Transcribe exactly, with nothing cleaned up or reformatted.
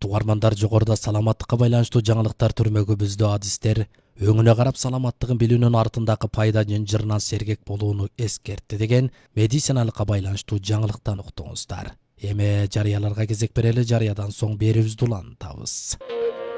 Угармандар, жогоруда саламаттыкка байланыштуу жаңылыктар түрмөгүбүздө адистер өңүнө карап саламаттыгын билүүнүн артындагы пайда жынжырынан сергек болууну эскертти деген медициналыкка байланыштуу жаңылыктан уктуңуздар. Эми жарыяларга кезек берели, жарыядан соң берүүбүздү улантабыз.